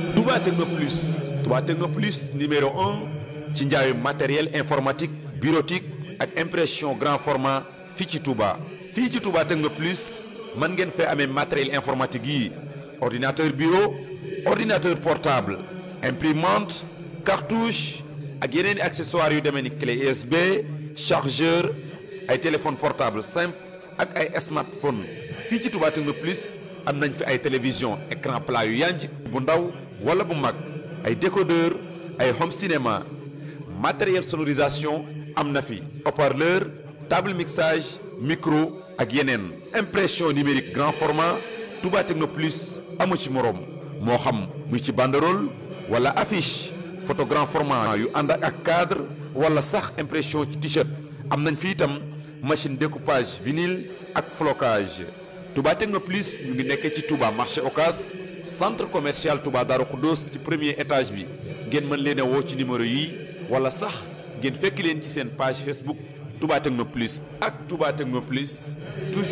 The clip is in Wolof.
Touba Techno Plus Touba Techno Plus numéro un ci njaayu matériel informatique bureautique ak impression grand format fii ci Touba. fii ci Touba Techno Plus mën ngeen fee amee matériel informatique yi ordinateur bureau ordinateur portable imprimante cartouche ak yeneen i accessoires yu demee ni clé USB chargeur ay téléphone portable simple ak ay smartphone fii ci Touba Techno Plus am nañ fi ay télévision écran plat yu yanj bu ndaw wala bu mag ay décodeur ay home cinéma matériel sonorisation am na fi haut-parleur table mixage micro ak yeneen impression numérique grand format Touba Techno Plus amu ci moroom moo xam muy ci banderole wala affiche photo grand format yu ànd ak cadre wala sax impression ci t-shirt am nañ fi itam machine découpage vinyle ak flocage Touba Techno Plus ñu ngi nekkee ci Touba marché Ocas centre commercial Touba Darou Khoudoss ci premier étage bi ngeen mën leen a woo ci numéro yi wala sax ngeen fekk leen ci seen page Facebook Touba Techno Plus ak Touba Techno Plus toujours